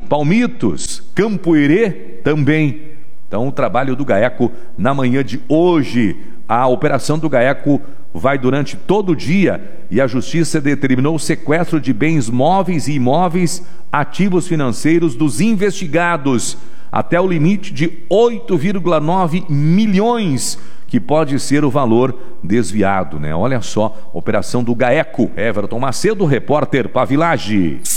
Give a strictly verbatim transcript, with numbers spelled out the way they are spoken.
Palmitos, Campoerê também. Então o trabalho do GAECO na manhã de hoje. A operação do GAECO vai durante todo o dia e a Justiça determinou o sequestro de bens móveis e imóveis, ativos financeiros dos investigados, até o limite de oito vírgula nove milhões, que pode ser o valor desviado, né? Olha só, operação do GAECO. Everton Macedo, repórter Pavilage.